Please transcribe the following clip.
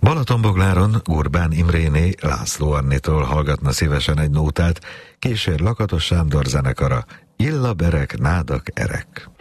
Balatonbogláron Urbán Imréné László Annitól hallgatna szívesen egy nótát, kísér Lakatos Sándor zenekara, Illa berek, nádak erek.